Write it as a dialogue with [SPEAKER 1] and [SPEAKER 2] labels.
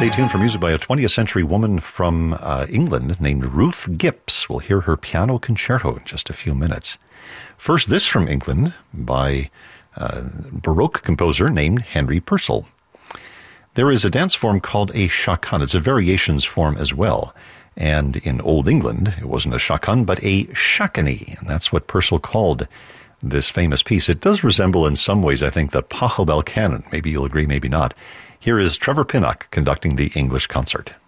[SPEAKER 1] Stay tuned for music by a 20th century woman from England named Ruth Gippes. We'll hear her piano concerto in just a few minutes. First, this from England by a Baroque composer named Henry Purcell. There is a dance form called a chaconne. It's a variations form as well. And in Old England, it wasn't a chaconne, but a shakani. And that's what Purcell called this famous piece. It does resemble in some ways, I think, the Pachelbel canon. Maybe you'll agree, maybe not. Here is Trevor Pinnock conducting the English concert.